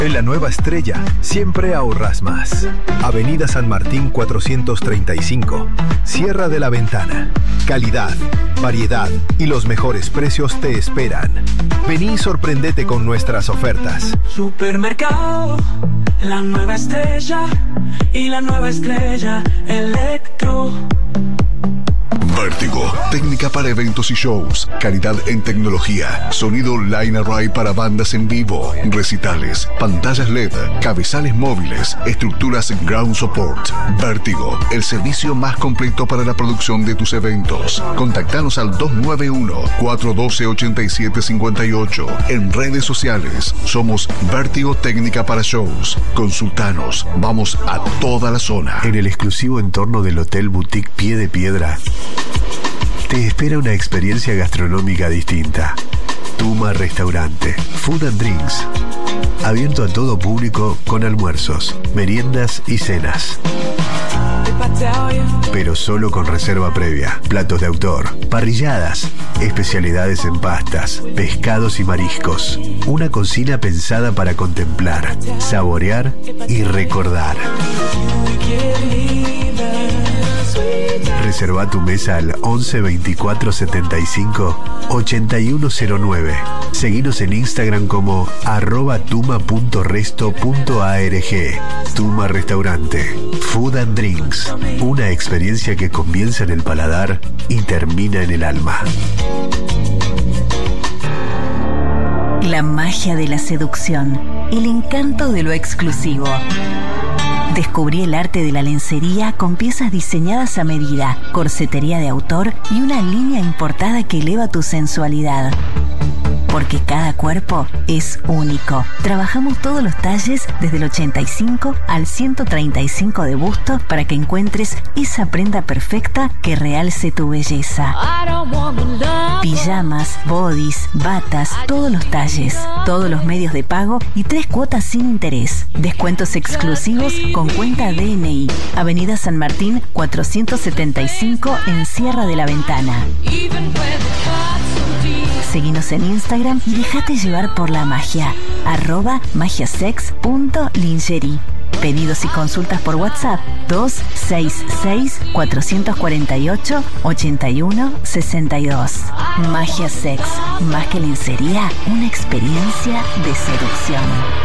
En la Nueva Estrella, siempre ahorras más. Avenida San Martín 435, Sierra de la Ventana. Calidad, variedad y los mejores precios te esperan. Vení y sorprendete con nuestras ofertas. Supermercado, la Nueva Estrella y la Nueva Estrella Electro. Vértigo, técnica para eventos y shows, calidad en tecnología, sonido line array para bandas en vivo, recitales, pantallas LED, cabezales móviles, estructuras ground support. Vértigo, el servicio más completo para la producción de tus eventos. Contactanos al 291-412-8758. En redes sociales, somos Vértigo Técnica para Shows. Consultanos, vamos a toda la zona. En el exclusivo entorno del Hotel Boutique Pie de Piedra, te espera una experiencia gastronómica distinta. Tuma Restaurante, Food and Drinks. Abierto a todo público con almuerzos, meriendas y cenas. Pero solo con reserva previa. Platos de autor, parrilladas, especialidades en pastas, pescados y mariscos. Una cocina pensada para contemplar, saborear y recordar. Reserva tu mesa al 11 24 75 8109. Seguinos en Instagram como @tuma.resto.arg. Tuma Restaurante, Food and Drinks. Una experiencia que comienza en el paladar y termina en el alma. La magia de la seducción, el encanto de lo exclusivo. Descubrí el arte de la lencería con piezas diseñadas a medida, corsetería de autor y una línea importada que eleva tu sensualidad. Porque cada cuerpo es único. Trabajamos todos los talles desde el 85 al 135 de busto para que encuentres esa prenda perfecta que realce tu belleza. Pijamas, bodys, batas, todos los talles, todos los medios de pago y 3 cuotas sin interés. Descuentos exclusivos con cuenta DNI. Avenida San Martín 475 en Sierra de la Ventana. Seguinos en Instagram y déjate llevar por la magia. @magiasex.lingerie. Pedidos y consultas por WhatsApp 266-448-8162. Magia Sex, más que lencería, una experiencia de seducción.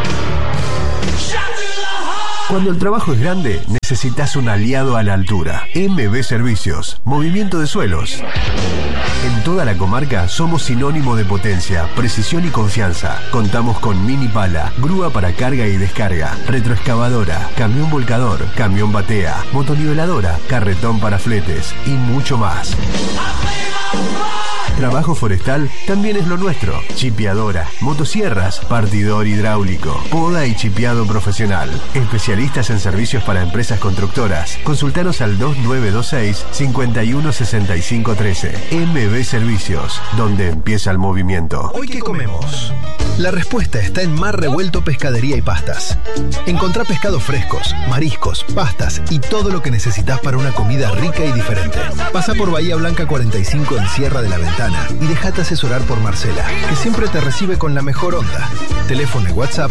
Cuando el trabajo es grande, necesitas un aliado a la altura. MB Servicios, movimiento de suelos. En toda la comarca somos sinónimo de potencia, precisión y confianza. Contamos con mini pala, grúa para carga y descarga, retroexcavadora, camión volcador, camión batea, motoniveladora, carretón para fletes y mucho más. Trabajo forestal también es lo nuestro. Chipeadora, motosierras, partidor hidráulico, poda y chipeado profesional. Especialistas en servicios para empresas constructoras. Consultanos al 2926 516513. MB Servicios, donde empieza el movimiento. ¿Hoy qué comemos? La respuesta está en Mar Revuelto Pescadería y Pastas. Encontrá pescados frescos, mariscos, pastas y todo lo que necesitas para una comida rica y diferente. Pasa por Bahía Blanca 45 en Sierra de la Ventana y déjate asesorar por Marcela, que siempre te recibe con la mejor onda. Teléfono y WhatsApp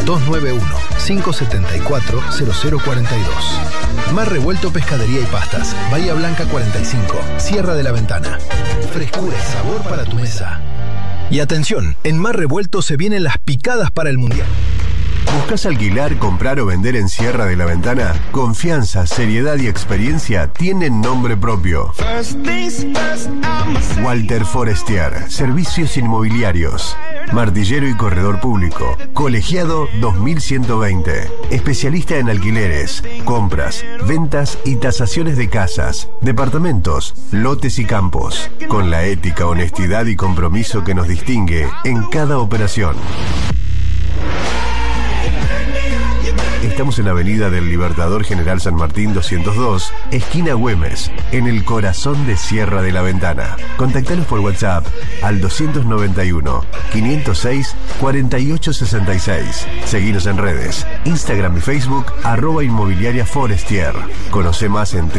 291-574-0042. Mar Revuelto Pescadería y Pastas, Bahía Blanca 45, Sierra de la Ventana. Frescura y sabor para tu mesa. Y atención, en Mar Revuelto se vienen las picadas para el Mundial. ¿Buscas alquilar, comprar o vender en Sierra de la Ventana? Confianza, seriedad y experiencia tienen nombre propio. Walter Forestier, Servicios Inmobiliarios. Martillero y corredor público. Colegiado 2120. Especialista en alquileres, compras, ventas y tasaciones de casas, departamentos, lotes y campos. Con la ética, honestidad y compromiso que nos distingue en cada operación. Está Estamos en Avenida del Libertador General San Martín 202, esquina Güemes, en el corazón de Sierra de la Ventana. Contactanos por WhatsApp al 291-506-4866. Seguinos en redes, Instagram y Facebook, @Inmobiliaria Forestier. Conoce más en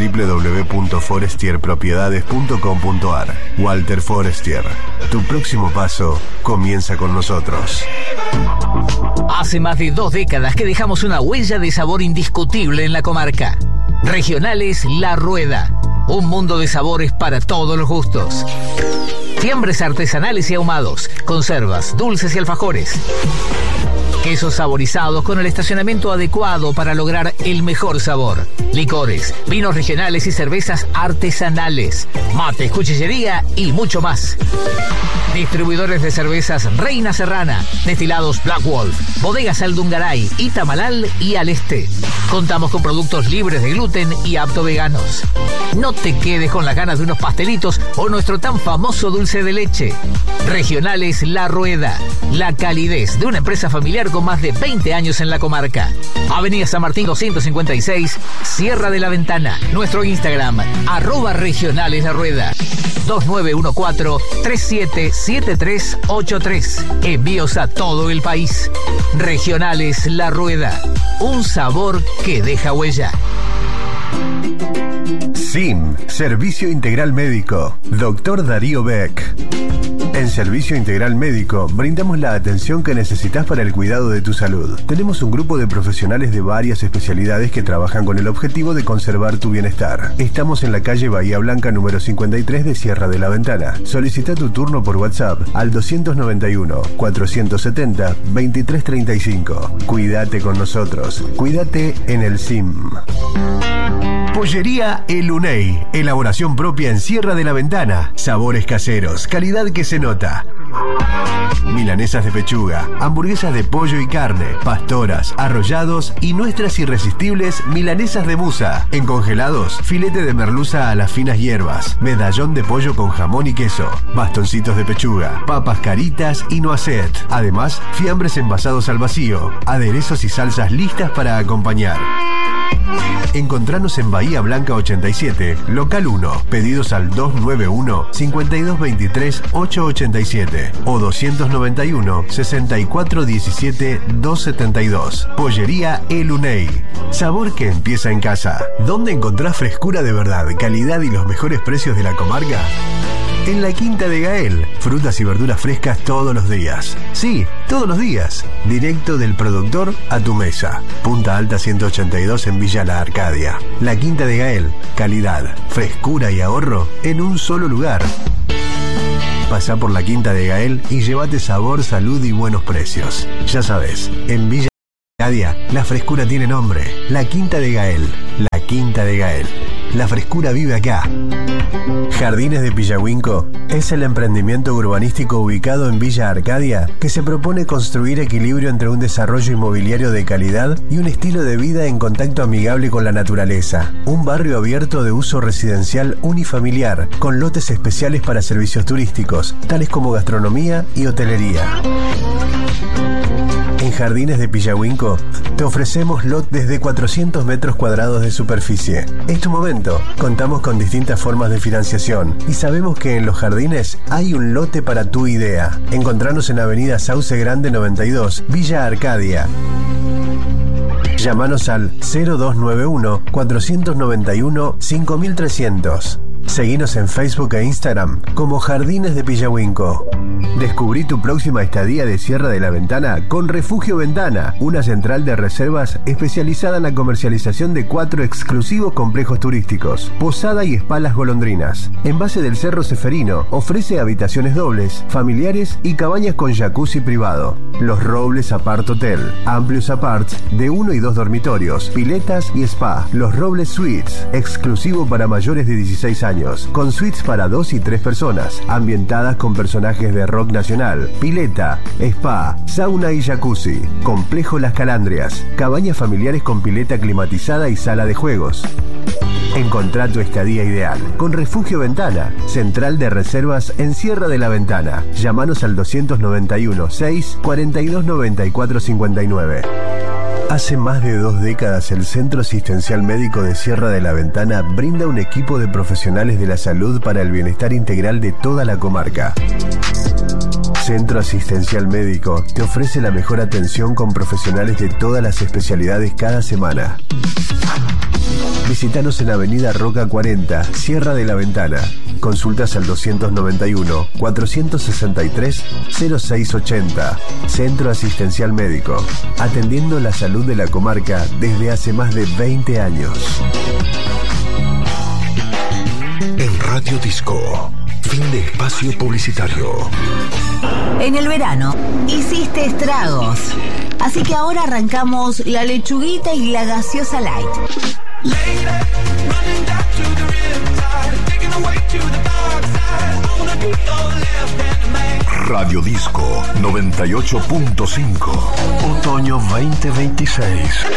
www.forestierpropiedades.com.ar. Walter Forestier, tu próximo paso comienza con nosotros. Hace más de 2 décadas que dejamos una huella de sabor indiscutible en la comarca. Regionales La Rueda, un mundo de sabores para todos los gustos. Fiambres artesanales y ahumados, conservas, dulces y alfajores. Quesos saborizados con el estacionamiento adecuado para lograr el mejor sabor. Licores, vinos regionales y cervezas artesanales. Mates, cuchillería y mucho más. Distribuidores de cervezas Reina Serrana, destilados Black Wolf, bodegas Aldungaray, Itamalal y Al Este. Contamos con productos libres de gluten y apto veganos. No te quedes con las ganas de unos pastelitos o nuestro tan famoso dulce de leche. Regionales La Rueda, la calidez de una empresa familiar con más de 20 años en la comarca. Avenida San Martín 256, Sierra de la Ventana. Nuestro Instagram, @Regionales La Rueda. 2914-377383. Envíos a todo el país. Regionales La Rueda, un sabor que deja huella. SIM, Servicio Integral Médico, Dr. Darío Beck. En Servicio Integral Médico brindamos la atención que necesitas para el cuidado de tu salud. Tenemos un grupo de profesionales de varias especialidades que trabajan con el objetivo de conservar tu bienestar. Estamos en la calle Bahía Blanca número 53 de Sierra de la Ventana. Solicita tu turno por WhatsApp al 291-470-2335. Cuídate con nosotros. Cuídate en el SIM. Pollería El Unei, elaboración propia en Sierra de la Ventana, sabores caseros, calidad que se nota. Milanesas de pechuga, hamburguesas de pollo y carne, pastoras, arrollados y nuestras irresistibles milanesas de busa. En congelados, filete de merluza a las finas hierbas, medallón de pollo con jamón y queso, bastoncitos de pechuga, papas caritas y noisette. Además, fiambres envasados al vacío, aderezos y salsas listas para acompañar. Encontranos en Bahía Blanca 87, local 1. Pedidos al 291-5223-887 o 291-6417-272. Pollería El Unei. Sabor que empieza en casa. ¿Dónde encontrás frescura de verdad, calidad y los mejores precios de la comarca? En la Quinta de Gael, frutas y verduras frescas todos los días. Sí, todos los días. Directo del productor a tu mesa. Punta Alta 182 en Villa La Arcadia. La Quinta de Gael, calidad, frescura y ahorro en un solo lugar. Pasá por la Quinta de Gael y llévate sabor, salud y buenos precios. Ya sabes, en Villa La Arcadia, la frescura tiene nombre. La Quinta de Gael. La Quinta de Gael. La frescura vive acá. Jardines de Pillahuinco es el emprendimiento urbanístico ubicado en Villa Arcadia que se propone construir equilibrio entre un desarrollo inmobiliario de calidad y un estilo de vida en contacto amigable con la naturaleza. Un barrio abierto de uso residencial unifamiliar con lotes especiales para servicios turísticos, tales como gastronomía y hotelería. En Jardines de Pillahuinco te ofrecemos lotes de 400 metros cuadrados de superficie. Es tu momento. Contamos con distintas formas de financiación y sabemos que en los jardines hay un lote para tu idea. Encontranos en Avenida Sauce Grande 92, Villa Arcadia. Llámanos al 0291-491-5300. Seguinos en Facebook e Instagram como Jardines de Pillahuinco. Descubrí tu próxima estadía de Sierra de la Ventana con Refugio Ventana, una central de reservas especializada en la comercialización de 4 exclusivos complejos turísticos, Posada y Spa Las Golondrinas. En base del Cerro Ceferino, ofrece habitaciones dobles, familiares y cabañas con jacuzzi privado. Los Robles Apart Hotel, amplios aparts de 1 y 2 dormitorios, piletas y spa. Los Robles Suites, exclusivo para mayores de 16 años, con suites para 2 y 3 personas, ambientadas con personajes de rock nacional, pileta, spa, sauna y jacuzzi. Complejo Las Calandrias, cabañas familiares con pileta climatizada y sala de juegos. Encontrá tu estadía ideal con Refugio Ventana, central de reservas en Sierra de la Ventana. Llámanos al 291 6 42 94 59. Hace más de 2 décadas el Centro Asistencial Médico de Sierra de la Ventana brinda un equipo de profesionales de la salud para el bienestar integral de toda la comarca. Centro Asistencial Médico te ofrece la mejor atención con profesionales de todas las especialidades cada semana. Visítanos en Avenida Roca 40, Sierra de la Ventana. Consultas al 291-463-0680. Centro Asistencial Médico. Atendiendo la salud de la comarca desde hace más de 20 años. En Radio Disco. Fin de espacio publicitario. En el verano hiciste estragos. Así que ahora arrancamos la lechuguita y la gaseosa light. Radio Disco 98.5. Otoño 2026.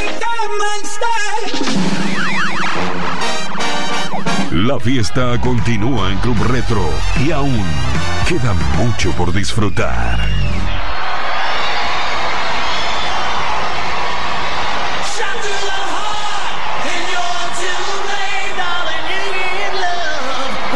La fiesta continúa en Club Retro y aún queda mucho por disfrutar.